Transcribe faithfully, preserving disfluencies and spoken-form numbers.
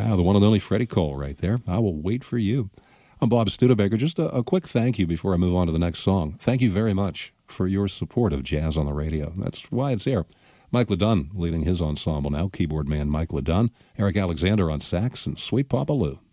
Wow, the one and only Freddie Cole right there. I will wait for you. I'm Bob Studebaker. Just a, a quick thank you before I move on to the next song. Thank you very much for your support of Jazz on the Radio. That's why it's here. Mike LeDunn leading his ensemble now. Keyboard man Mike LeDunn. Eric Alexander on sax and Sweet Papa Lou.